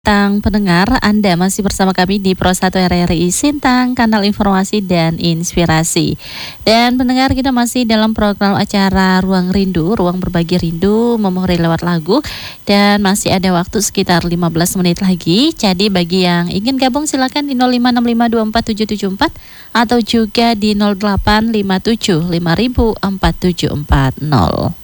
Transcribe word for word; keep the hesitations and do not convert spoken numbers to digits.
Tang pendengar, Anda masih bersama kami di Pro satu R R I Sintang, kanal informasi dan inspirasi. Dan pendengar, kita masih dalam program acara Ruang Rindu, Ruang Berbagi Rindu, memohon lewat lagu. Dan masih ada waktu sekitar lima belas menit lagi. Jadi bagi yang ingin gabung silakan di nol lima enam lima dua empat tujuh tujuh empat atau juga di nol delapan lima tujuh lima nol nol empat tujuh empat nol.